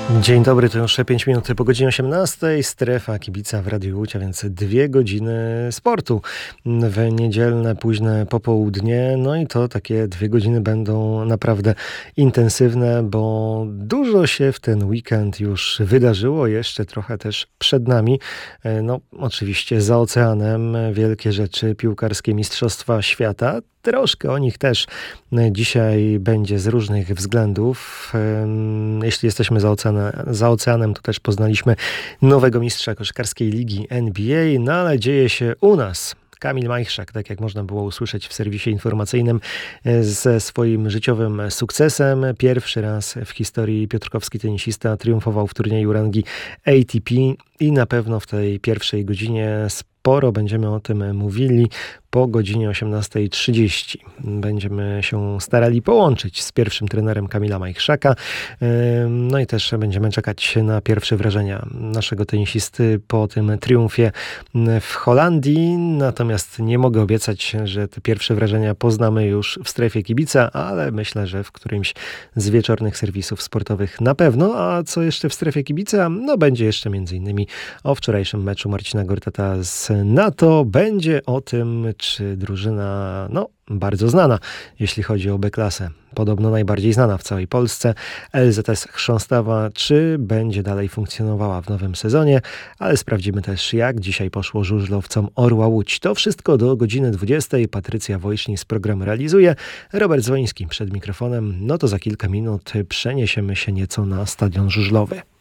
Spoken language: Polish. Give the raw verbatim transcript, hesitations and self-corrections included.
Dzień dobry, to już pięć minut po godzinie osiemnastej. Strefa kibica w Radiu Łódź, a więc dwie godziny sportu w niedzielne, późne popołudnie. No i to takie dwie godziny będą naprawdę intensywne, bo dużo się w ten weekend już wydarzyło. Jeszcze trochę też przed nami. No oczywiście za oceanem wielkie rzeczy, piłkarskie Mistrzostwa Świata. Troszkę o nich też dzisiaj będzie z różnych względów. Jeśli jesteśmy za oceanem, za oceanem, to też poznaliśmy nowego mistrza koszykarskiej ligi N B A, no ale dzieje się u nas. Kamil Majchrzak, tak jak można było usłyszeć w serwisie informacyjnym, ze swoim życiowym sukcesem. Pierwszy raz w historii piotrkowski tenisista triumfował w turnieju rangi A T P i na pewno w tej pierwszej godzinie sporo będziemy o tym mówili. Po godzinie osiemnastej trzydzieści będziemy się starali połączyć z pierwszym trenerem Kamila Majchrzaka. No i też będziemy czekać na pierwsze wrażenia naszego tenisisty po tym triumfie w Holandii. Natomiast nie mogę obiecać, że te pierwsze wrażenia poznamy już w strefie kibica, ale myślę, że w którymś z wieczornych serwisów sportowych na pewno. A co jeszcze w strefie kibica? No będzie jeszcze między innymi o wczorajszym meczu Marcina Gortata z NATO. Będzie o tym, czy drużyna, no bardzo znana, jeśli chodzi o B-klasę, podobno najbardziej znana w całej Polsce, L Z S Chrząstawa, czy będzie dalej funkcjonowała w nowym sezonie, ale sprawdzimy też, jak dzisiaj poszło żużlowcom Orła Łódź. To wszystko do godziny dwudziestej. Patrycja Wojsznis program realizuje, Robert Zwoński przed mikrofonem. No to za kilka minut przeniesiemy się nieco na stadion żużlowy.